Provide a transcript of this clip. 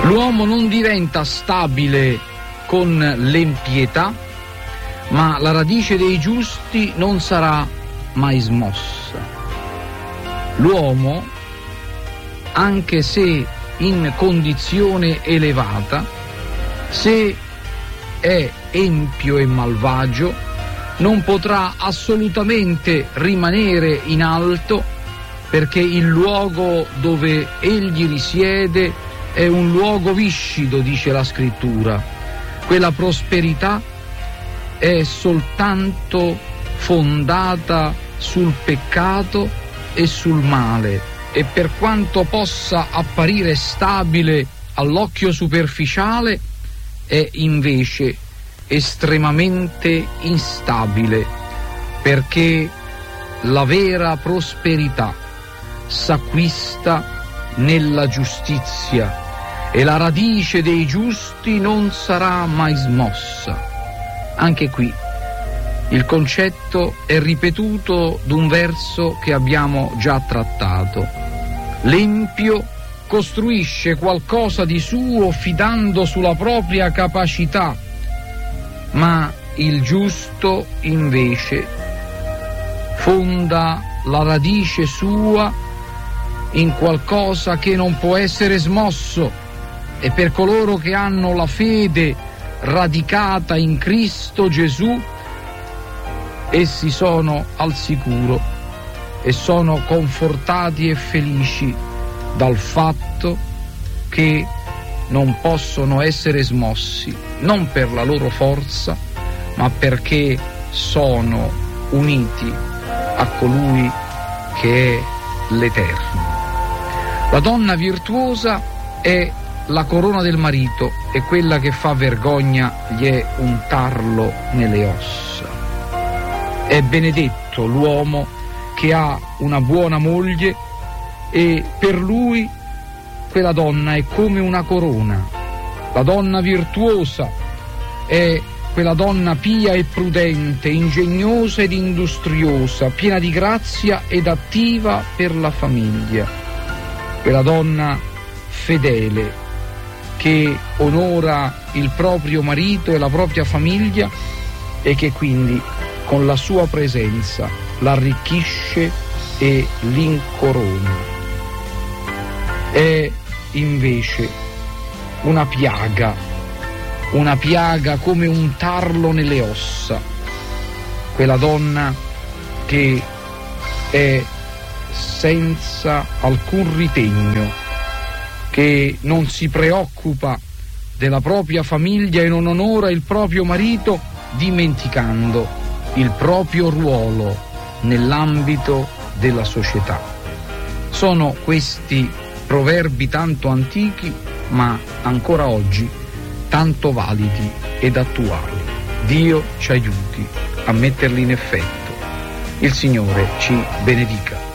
L'uomo non diventa stabile con l'empietà, ma la radice dei giusti non sarà mai smossa. L'uomo, anche se in condizione elevata, se è empio e malvagio, non potrà assolutamente rimanere in alto, perché il luogo dove egli risiede è un luogo viscido, dice la scrittura. Quella prosperità è soltanto fondata sul peccato e sul male, e per quanto possa apparire stabile all'occhio superficiale, è invece estremamente instabile, perché la vera prosperità s'acquista nella giustizia e la radice dei giusti non sarà mai smossa. Anche qui il concetto è ripetuto d'un verso che abbiamo già trattato. L'empio costruisce qualcosa di suo fidando sulla propria capacità, ma il giusto invece fonda la radice sua in qualcosa che non può essere smosso, e per coloro che hanno la fede radicata in Cristo Gesù, essi sono al sicuro e sono confortati e felici dal fatto che non possono essere smossi, non per la loro forza, ma perché sono uniti a colui che è l'Eterno. La donna virtuosa è la corona del marito, e quella che fa vergogna gli è un tarlo nelle ossa. È benedetto l'uomo che ha una buona moglie, e per lui quella donna è come una corona. La donna virtuosa è quella donna pia e prudente, ingegnosa ed industriosa, piena di grazia ed attiva per la famiglia. Quella donna fedele che onora il proprio marito e la propria famiglia, e che quindi con la sua presenza l'arricchisce e l'incorona. È invece una piaga come un tarlo nelle ossa, quella donna che è senza alcun ritegno, che non si preoccupa della propria famiglia e non onora il proprio marito, dimenticando il proprio ruolo nell'ambito della società. Sono questi proverbi tanto antichi, ma ancora oggi tanto validi ed attuali. Dio ci aiuti a metterli in effetto. Il Signore ci benedica.